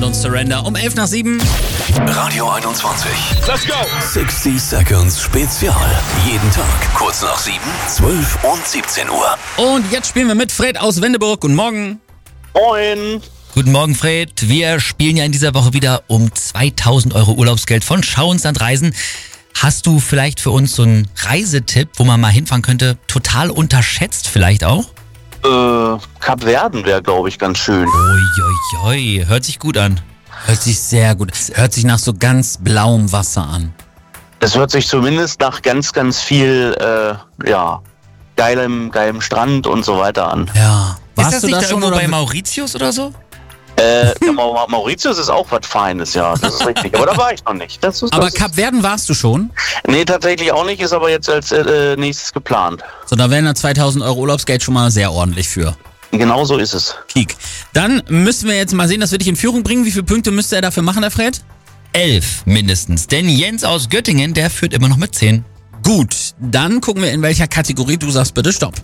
und Surrender um 11:07. Radio 21. Let's go! 60 Seconds Spezial. Jeden Tag kurz nach 7, 12 und 17 Uhr. Und jetzt spielen wir mit Fred aus Wendeburg. Guten Morgen. Moin. Guten Morgen, Fred. Wir spielen ja in dieser Woche wieder um 2.000 Euro Urlaubsgeld von Schau ins Land Reisen. Hast du vielleicht für uns so einen Reisetipp, wo man mal hinfahren könnte? Total unterschätzt vielleicht auch? Kap Verden wäre, glaube ich, ganz schön. Uiuiui, hört sich gut an. Hört sich sehr gut. Hört sich nach so ganz blauem Wasser an. Es hört sich zumindest nach ganz, ganz viel, geilem Strand und so weiter an. Ja. Ist das du nicht da da schon irgendwo oder bei Mauritius oder so? Mauritius ist auch was Feines, ja, das ist richtig. Aber da war ich noch nicht. Aber Kap Verden warst du schon? Nee, tatsächlich auch nicht, ist aber jetzt als nächstes geplant. So, da wären da 2.000 Euro Urlaubsgeld schon mal sehr ordentlich für. Genau so ist es. Kiek. Dann müssen wir jetzt mal sehen, dass wir dich in Führung bringen. Wie viele Punkte müsste er dafür machen, der Fred? 11 mindestens. Denn Jens aus Göttingen, der führt immer noch mit 10. Gut, dann gucken wir, in welcher Kategorie du sagst bitte Stopp.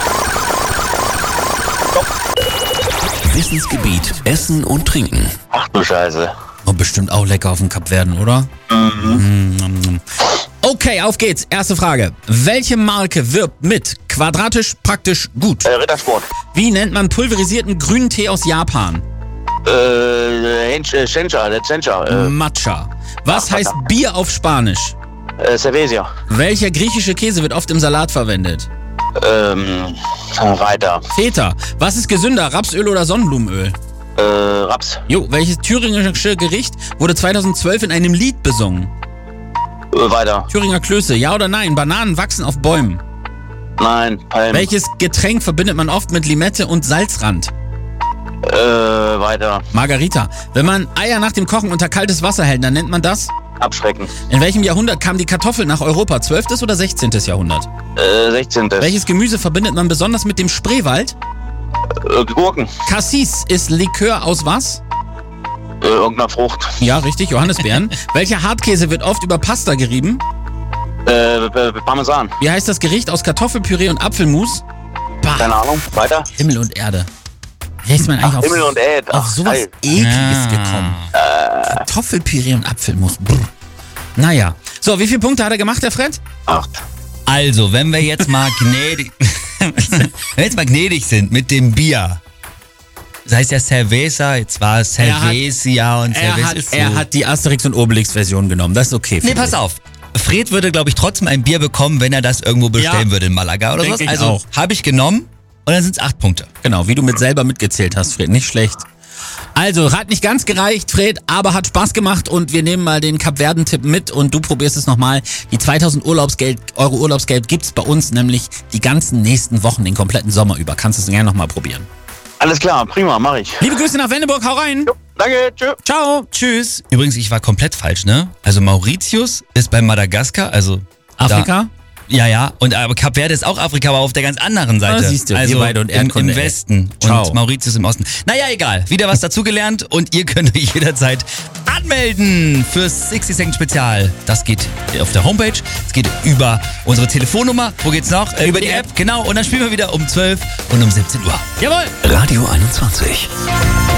Wissensgebiet Essen und Trinken. Ach du Scheiße. Oh, bestimmt auch lecker auf dem Kap Verden, oder? Okay, auf geht's. Erste Frage. Welche Marke wirbt mit quadratisch, praktisch, gut? Rittersport. Wie nennt man pulverisierten grünen Tee aus Japan? Sencha. Matcha. Was Ach, heißt verdammt. Bier auf Spanisch? Cervesia. Welcher griechische Käse wird oft im Salat verwendet? Weiter. Feta. Was ist gesünder, Rapsöl oder Sonnenblumenöl? Raps. Jo, welches thüringische Gericht wurde 2012 in einem Lied besungen? Weiter. Thüringer Klöße, ja oder nein? Bananen wachsen auf Bäumen. Nein, Palm. Welches Getränk verbindet man oft mit Limette und Salzrand? Weiter. Margarita. Wenn man Eier nach dem Kochen unter kaltes Wasser hält, dann nennt man das? Abschrecken. In welchem Jahrhundert kam die Kartoffel nach Europa? 12. oder 16. Jahrhundert? 16. Welches Gemüse verbindet man besonders mit dem Spreewald? Gurken. Cassis ist Likör aus was? Irgendeiner Frucht. Ja, richtig, Johannisbeeren. Welcher Hartkäse wird oft über Pasta gerieben? Parmesan. Wie heißt das Gericht aus Kartoffelpüree und Apfelmus? Bah, Keine Ahnung. Weiter. Himmel und Erde. Wie ist man eigentlich Himmel und Erd. auf sowas geil. Ekliges gekommen? Kartoffelpüree und Apfelmus. Brr. Naja. So, wie viele Punkte hat er gemacht, der Fred? 8. Also, wenn wir jetzt mal gnädig sind mit dem Bier. Das heißt ja Cerveza, jetzt war es Cervesia und Cerveza. Er hat die Asterix und Obelix-Version genommen. Das ist okay. Nee, pass auf. Fred würde, glaube ich, trotzdem ein Bier bekommen, wenn er das irgendwo bestellen würde in Malaga oder denk sowas. ich Also auch. habe ich genommen und dann sind es 8 Punkte. Genau, wie du selber mitgezählt hast, Fred. Nicht schlecht. Also, hat nicht ganz gereicht, Fred, aber hat Spaß gemacht und wir nehmen mal den Kap Verden-Tipp mit und du probierst es nochmal. Die 2.000 Euro Urlaubsgeld gibt's bei uns nämlich die ganzen nächsten Wochen, den kompletten Sommer über. Kannst du es gerne nochmal probieren. Alles klar, prima, mach ich. Liebe Grüße nach Wendeburg, hau rein. Jo, danke, tschö. Ciao. Tschüss. Übrigens, ich war komplett falsch, ne? Also Mauritius ist bei Madagaskar, also Afrika? Ja. Und aber Kap Verde ist auch Afrika, aber auf der ganz anderen Seite. Ah, siehst du, wir also beide und Erdkunde, im ey. Westen Ciao. und Mauritius im Osten. Naja, egal. Wieder was dazugelernt und ihr könnt euch jederzeit anmelden fürs 60 Second Spezial. Das geht auf der Homepage. Es geht über unsere Telefonnummer. Wo geht's noch? Über die App. Genau. Und dann spielen wir wieder um 12 und um 17 Uhr. Jawohl. Radio 21.